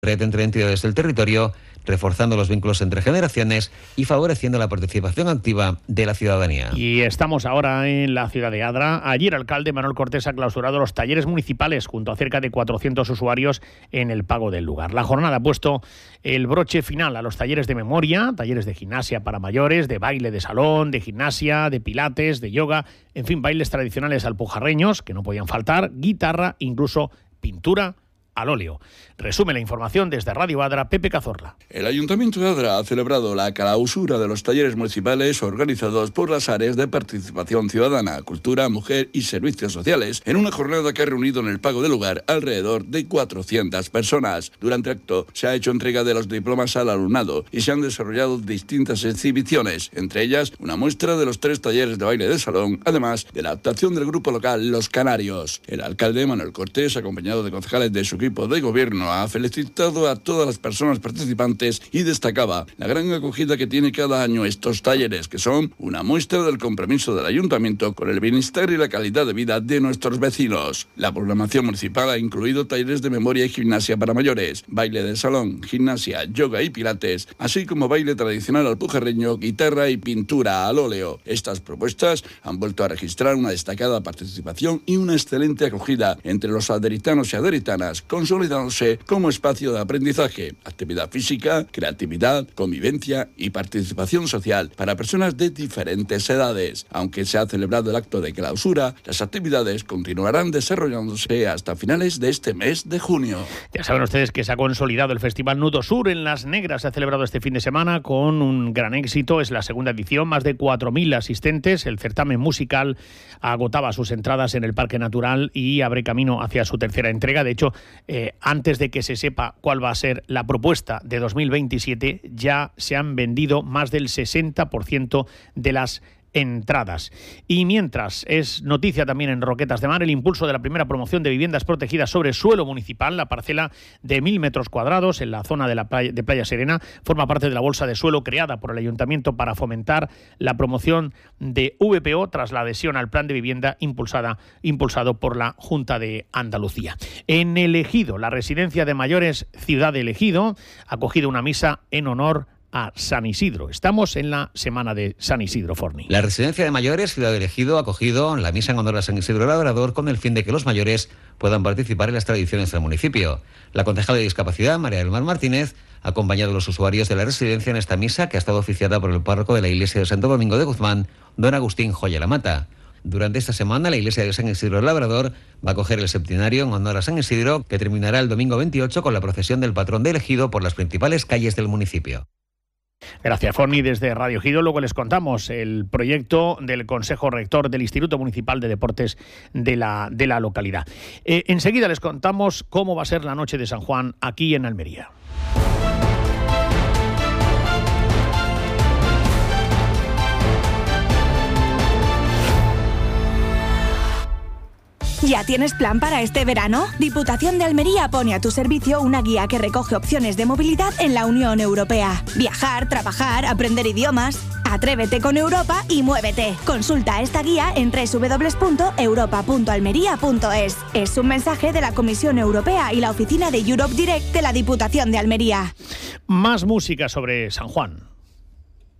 red entre entidades del territorio, reforzando los vínculos entre generaciones y favoreciendo la participación activa de la ciudadanía. Y estamos ahora en la ciudad de Adra. Allí el alcalde Manuel Cortés ha clausurado los talleres municipales junto a cerca de 400 usuarios en el pago del lugar. La jornada ha puesto el broche final a los talleres de memoria, talleres de gimnasia para mayores, de baile de salón, de gimnasia, de pilates, de yoga, en fin, bailes tradicionales alpujarreños que no podían faltar, guitarra, incluso pintura al óleo. Resume la información desde Radio Adra, Pepe Cazorla. El Ayuntamiento de Adra ha celebrado la clausura de los talleres municipales organizados por las áreas de participación ciudadana, cultura, mujer y servicios sociales, en una jornada que ha reunido en el pago del lugar alrededor de 400 personas. Durante el acto se ha hecho entrega de los diplomas al alumnado y se han desarrollado distintas exhibiciones, entre ellas una muestra de los 3 talleres de baile de salón, además de la actuación del grupo local Los Canarios. El alcalde Manuel Cortés, acompañado de concejales de su equipo de gobierno, ha felicitado a todas las personas participantes y destacaba la gran acogida que tiene cada año estos talleres, que son una muestra del compromiso del ayuntamiento con el bienestar y la calidad de vida de nuestros vecinos. La programación municipal ha incluido talleres de memoria y gimnasia para mayores, baile de salón, gimnasia, yoga y pilates, así como baile tradicional alpujarreño, guitarra y pintura al óleo. Estas propuestas han vuelto a registrar una destacada participación y una excelente acogida entre los aderitanos y aderitanas, consolidándose como espacio de aprendizaje, actividad física, creatividad, convivencia y participación social para personas de diferentes edades. Aunque se ha celebrado el acto de clausura, las actividades continuarán desarrollándose hasta finales de este mes de junio. Ya saben ustedes que se ha consolidado el Festival Nudo Sur en Las Negras. Se ha celebrado este fin de semana con un gran éxito. Es la segunda edición, más de 4.000 asistentes. El certamen musical agotaba sus entradas en el Parque Natural y abre camino hacia su tercera entrega. De hecho, antes de que se sepa cuál va a ser la propuesta de 2027, ya se han vendido más del 60% de las entradas. Y mientras, es noticia también en Roquetas de Mar el impulso de la primera promoción de viviendas protegidas sobre suelo municipal. La parcela de 1.000 metros cuadrados en la zona de Playa Serena forma parte de la bolsa de suelo creada por el Ayuntamiento para fomentar la promoción de VPO tras la adhesión al plan de vivienda impulsado por la Junta de Andalucía. En El Ejido, la residencia de mayores Ciudad del Ejido ha acogido una misa en honor a San Isidro. Estamos en la semana de San Isidro, Forni. La residencia de mayores Ciudad del Ejido ha acogido la misa en honor a San Isidro Labrador con el fin de que los mayores puedan participar en las tradiciones del municipio. La concejala de Discapacidad, María del Mar Martínez, ha acompañado a los usuarios de la residencia en esta misa que ha estado oficiada por el párroco de la iglesia de Santo Domingo de Guzmán, don Agustín Joya Lamata. Durante esta semana, la iglesia de San Isidro Labrador va a acoger el septenario en honor a San Isidro, que terminará el domingo 28 con la procesión del patrón del Ejido por las principales calles del municipio. Gracias, Forni. Desde Radio Ejido luego les contamos el proyecto del Consejo Rector del Instituto Municipal de Deportes de la localidad. Enseguida les contamos cómo va a ser la noche de San Juan aquí en Almería. ¿Ya tienes plan para este verano? Diputación de Almería pone a tu servicio una guía que recoge opciones de movilidad en la Unión Europea. Viajar, trabajar, aprender idiomas. Atrévete con Europa y muévete. Consulta esta guía en www.europa.almería.es. Es un mensaje de la Comisión Europea y la oficina de Europe Direct de la Diputación de Almería. Más música sobre San Juan.